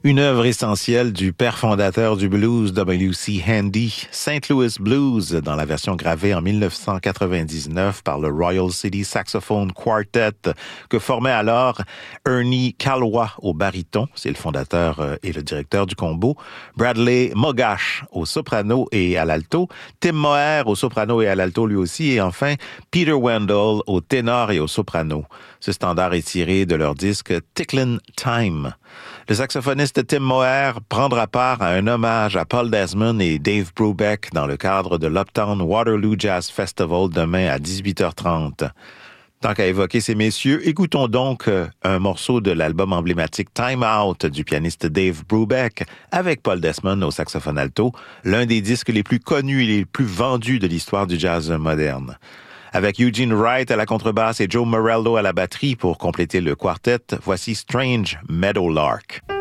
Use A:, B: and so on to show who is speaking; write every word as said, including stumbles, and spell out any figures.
A: Une œuvre essentielle du père fondateur du blues W C Handy, Saint Louis Blues, dans la version gravée en dix-neuf cent quatre-vingt-dix-neuf par le Royal City Saxophone Quartet, que formait alors Ernie Calwa au baryton, c'est le fondateur et le directeur du combo, Bradley Mogash au soprano et à l'alto, Tim Moher au soprano et à l'alto lui aussi, et enfin Peter Wendell au ténor et au soprano. Ce standard est tiré de leur disque Ticklin' Time. Le saxophoniste Tim Moher prendra part à un hommage à Paul Desmond et Dave Brubeck dans le cadre de l'Uptown Waterloo Jazz Festival demain à dix-huit heures trente. Tant qu'à évoquer ces messieurs, écoutons donc un morceau de l'album emblématique Time Out du pianiste Dave Brubeck avec Paul Desmond au saxophone alto, l'un des disques les plus connus et les plus vendus de l'histoire du jazz moderne. Avec Eugene Wright à la contrebasse et Joe Morello à la batterie pour compléter le quartet, voici Strange Meadowlark.